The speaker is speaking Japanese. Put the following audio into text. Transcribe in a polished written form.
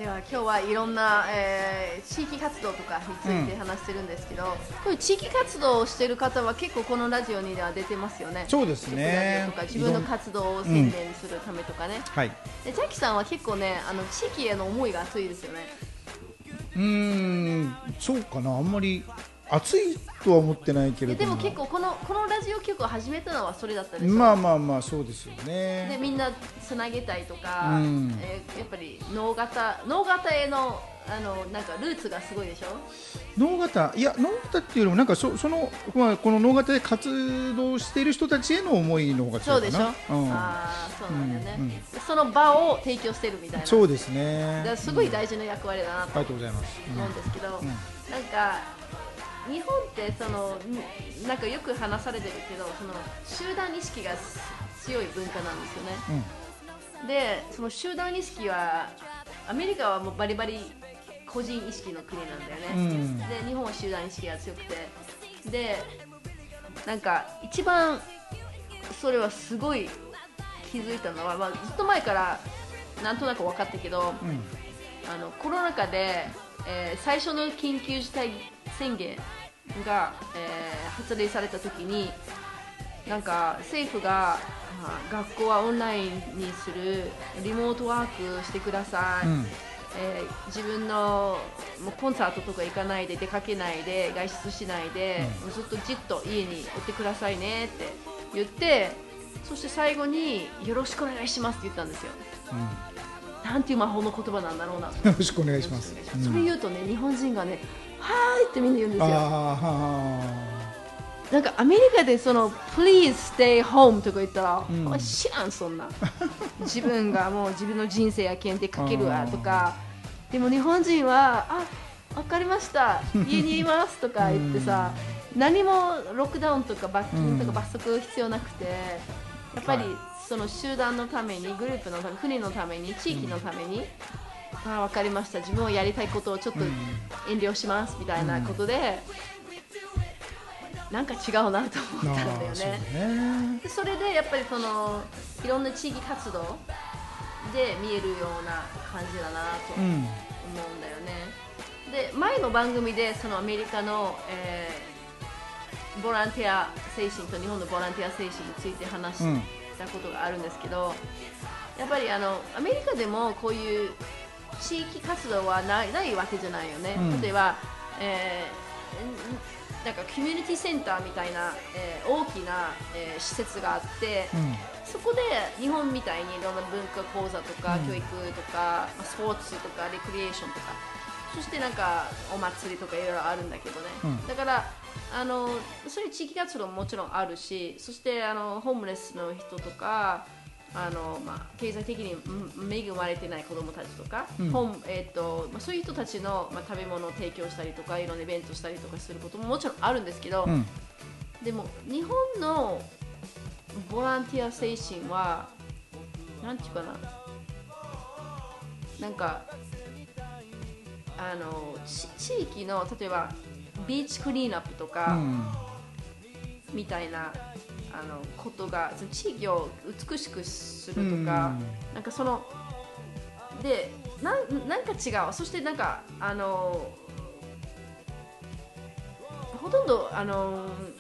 では今日はいろんな、地域活動とかについて話してるんですけど、こういう地域活動をしている方は結構このラジオには出てますよね。 そうですね。 とか自分の活動を宣伝するためとかね。 はい。 でジャッキさんは結構ね、地域への思いが熱いですよね。 そうかな。あんまり熱いとは思ってないけれども。 でも結構このラジオ局を始めたのはそれだったでしょ。 まあそうですよね。 でみんなつなげたいとか、やっぱり脳型へのなんかルーツがすごいでしょ。 脳型っていうよりもなんかこの脳型で活動している人たちへの思いの方が強いかな。 そうでしょ。そうなんだよね、その場を提供してるみたいな。 そうですね。 だからすごい大事な役割だなと思うんですけど、なんか日本ってなんかよく話されてるけど、集団意識が強い文化なんですよね。でその集団意識はアメリカはもうバリバリ個人意識の国なんだよね。で日本は集団意識が強くて、でなんか一番それはすごい気づいたのは、ずっと前からなんとなく分かったけど、コロナ禍で、最初の緊急事態宣言が、発令された時になんか政府が学校はオンラインにする、リモートワークしてください、自分のもうコンサートとか行かないで、出かけないで、外出しないで、ずっとじっと家におってくださいねって言って、そして最後によろしくお願いしますって言ったんですよ。なんていう魔法の言葉なんだろうな。よろしくお願いします。 それ言うとね、日本人がね、はーいってみんな言うんですよ。なんかアメリカでPlease stay home とか言ったら、知らんそんな。自分がもう自分の人生やけんでかけるわとか。でも日本人はわかりました、家にいますとか言ってさ、何もロックダウンとか罰金とか罰則必要なくて、やっぱりその集団のために、グループのために、国のために、地域のために、わかりました、自分をやりたいことをちょっと遠慮しますみたいなことで、なんか違うなと思ったんだよね。それでやっぱりいろんな地域活動で見えるような感じだなと思うんだよね。で前の番組でアメリカの、ボランティア精神と日本のボランティア精神について話したことがあるんですけど、やっぱりアメリカでもこういう地域活動はないわけじゃないよね。例えば、なんかコミュニティセンターみたいな、大きな、施設があって、そこで日本みたいにいろんな文化講座とか、教育とかスポーツとかレクリエーションとか、そしてなんかお祭りとかいろいろあるんだけどね、だからそういう地域活動ももちろんあるし、そしてホームレスの人とか経済的に恵まれてない子どもたちとか、そういう人たちの、食べ物を提供したりとか、いろんなイベントしたりとかすることももちろんあるんですけど、でも日本のボランティア精神はなんていうかな、なんか地域の例えばビーチクリーンアップとか、みたいなことが地域を美しくするとか、なんかでなんか違う。そしてなんかほとんど